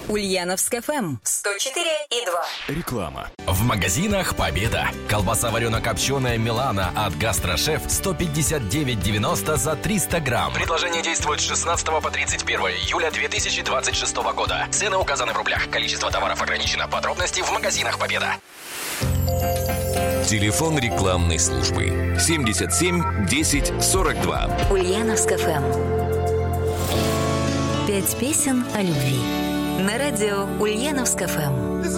Ульяновск ФМ 104,2. Реклама. В магазинах «Победа». Колбаса варено-копченая «Милана» от «Гастрошеф» 159,90 за 300 грамм. Предложение действует с 16 по 31 июля 2026 года. Цены указаны в рублях. Количество товаров ограничено. Подробности в магазинах «Победа». Телефон рекламной службы 77 10 42. Ульяновск ФМ. 5 песен о любви. На радио Ульяновск ФМ.